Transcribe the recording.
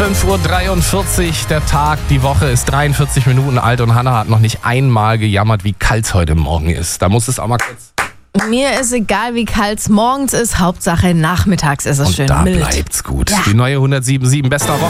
5:43 Uhr, der Tag, die Woche ist 43 Minuten alt und Hannah hat noch nicht einmal gejammert, wie kalt es heute Morgen ist. Da muss es auch mal kurz... Mir ist egal, wie kalt es morgens ist. Hauptsache nachmittags ist es Und schön da mild. bleibt's gut. Ja. Die neue 107.7 bester Woche.